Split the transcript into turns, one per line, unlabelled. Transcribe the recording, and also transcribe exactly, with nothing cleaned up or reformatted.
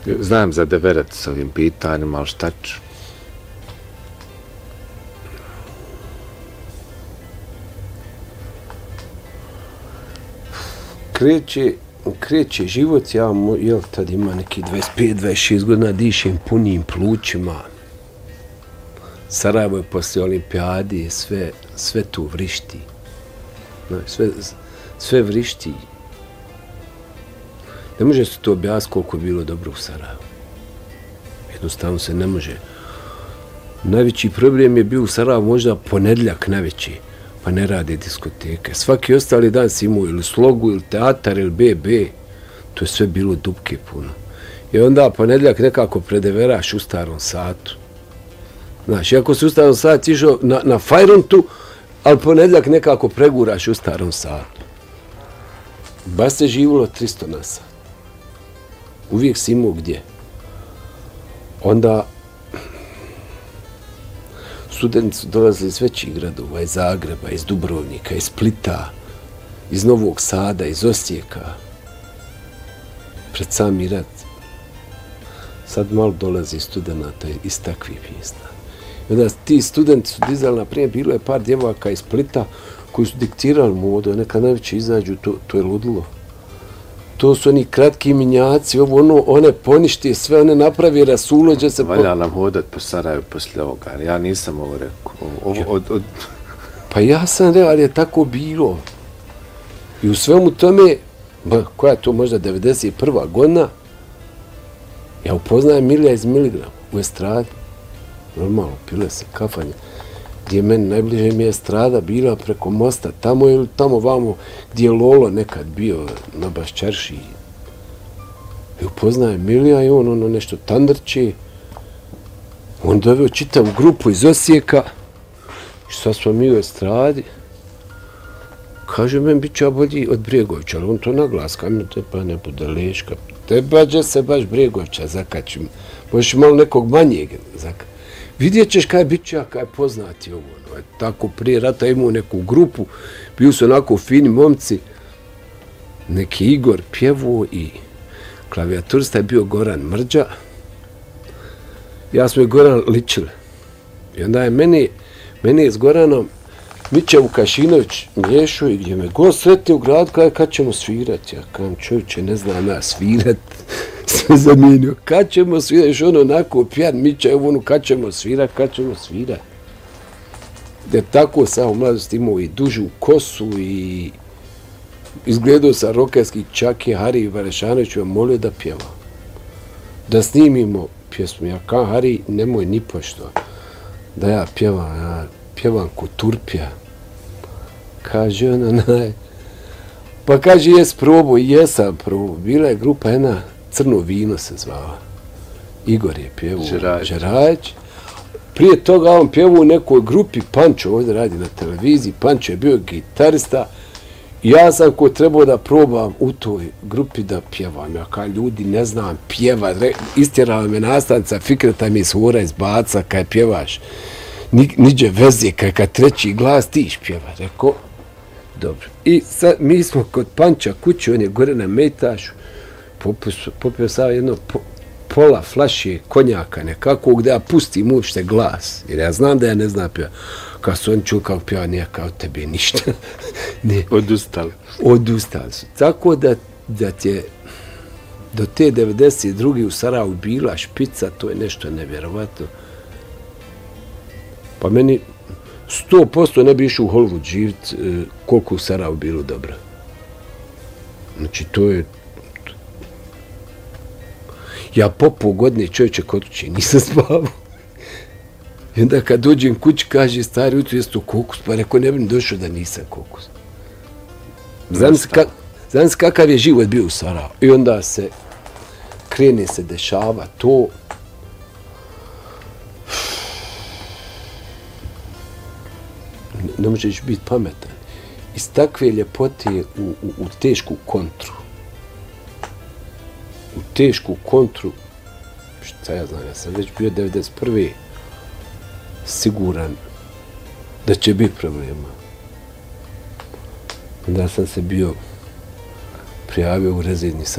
Znam za Deveret s ovim pitanjima, ali šta ću?
Kreće, kreće život, ja jel, tad ima neki dvadeset pet dvadeset šest godina, dišem punim plućima. Sarajevo je poslije olimpijade, sve, sve tu vrišti. Sve, sve vrišti. Ne može se to objasniti koliko je bilo dobro u Sarajevu. Jednostavno se ne može. Najveći problem je bio u Sarajevu možda ponedljak najveći, pa ne rade diskoteke. Svaki ostali dan si imao ili slogu, ili teatar, ili be be. To je sve bilo dupke puno. I onda ponedljak nekako predeveraš u starom satu. Znaš, iako si u starom satu išao na, na Fajruntu, ali ponedljak nekako preguraš u starom satu. Baš se živilo tristo na sat. Uvijek si imao gdje. Onda studenti su dolazili iz većih gradova, iz Zagreba, iz Dubrovnika, iz Splita, iz Novog Sada, iz Osijeka. Pred sami rat. Sad malo dolazi studenata iz takvih mjesta. I onda ti studenti su dizali, na primjer, bilo je par djevojaka iz Splita koji su diktirali modu, neka najveće izađu, to, to je ludilo. To su oni kratki minjaci, ovo ono, one poništi, sve one napravi, rasulođe se...
Valja nam hodat po Sarajevu poslije ovoga, ja nisam ovo rekao. Ovo, od, od...
Pa ja sam rekao, ali je tako bilo. I u svemu tome, ba, koja je to možda devedeset prva godina, ja upoznajem Milija iz Miligrama u estradi. Normalno, pile se kafanje. Gdje meni najbliže mi je estrada bila preko mosta, tamo ili tamo vamo gdje je Lolo nekad bio na Baščarši. I upoznajem Milija i on ono nešto tandrče. On doveo čitavu grupu iz Osijeka. I sad smo mi u estradi. Kaže, meni bit će bolji od Bregovića, ali on to naglas, kaj mi te pa ne bude Leška. Teba će se baš Bregovića zakačim. Možeš malo nekog manjeg zakačim. Vidjet ćeš kaj bit će, kaj poznati ovo. No, tako prije rata imao neku grupu, bili su onako fini momci, neki Igor pjevo i klavijaturista je bio Goran Mrđa. Ja smo i Goran ličili. I onda je meni, meni je s Goranom Mića Vukašinović miješao i gdje me god sretio u gradu, kaj kad ćemo svirati. Ja kam čovječe, ne znam ja svirat. Sve zamijenio. Kad ćemo svirat, još ono onako pijan Mića, evo ono kad ćemo svirat, kad ćemo svirat. Da tako sam u mladosti imao i dužu kosu i izgledao sam rokerskih čake, Hari Varešanović me molio da pjeva. Da snimimo pjesmu. Ja kam Hari, nemoj ni pošto da ja pjevam, ja pjevam ko Turpija. Kaže ona, naj... Pa kaže, jes probao, jesam probao. Bila je grupa jedna, Crno vino se zvala. Igor je pjevao, Žerajić. Prije toga on pjevao u nekoj grupi, Pančo ovdje radi na televiziji, Pančo je bio gitarista. Ja sam ko trebao da probam u toj grupi da pjevam. Ja kao ljudi ne znam pjevat, istjerala me nastavnica, Fikreta mi iz hora izbaca kaj pjevaš. Niđe veze, kaj kad treći glas tiš pjeva. Rekao, dobro. I sad mi smo kod Panča kući, on je gore na Mejtašu, popio sam jedno po, pola flaše konjaka nekako gdje ja pustim uopšte glas. Jer ja znam da ja ne znam pjeva. Kad su oni čuli kao pjeva, nije kao tebi ništa. Ne.
Odustali.
Odustali su. Tako da, da je do te devedeset druge u Sarajevu bila špica, to je nešto nevjerovatno. Pa meni sto posto ne bi išao u Hollywood živit koliko u Sarajevu bilo dobro. Znači, to je... Ja po pol godine čovječe kod kuće nisam spavao. I onda kad dođem kući, kaže stari, jutro jesu to kokus, pa rekao ne bi došao da nisam kokus. Znam se, kak, znam se kakav je život bio u Sarajevu. I onda se krene se dešava to. Ne, ne možeš biti pametan. Iz takve ljepote u, u, u tešku kontru. U tešku kontru, šta ja znam, ja sam već bio devedeset prve siguran da će biti problema. Onda sam se bio prijavio u rezervni